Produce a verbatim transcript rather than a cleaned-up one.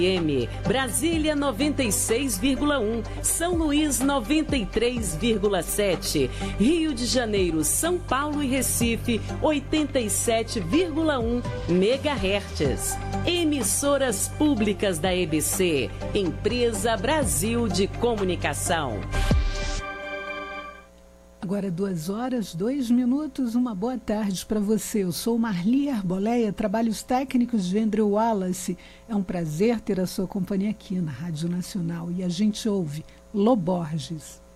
M, Brasília noventa e seis vírgula um, São Luís noventa e três vírgula sete, Rio de Janeiro, São Paulo e Recife oitenta e sete vírgula um megahertz. Emissoras públicas da E B C, Empresa Brasil de Comunicação. Agora duas horas, dois minutos, uma boa tarde para você. Eu sou Marli Arboleia, trabalhos técnicos de Andrew Wallace. É um prazer ter a sua companhia aqui na Rádio Nacional. E a gente ouve Lô Borges.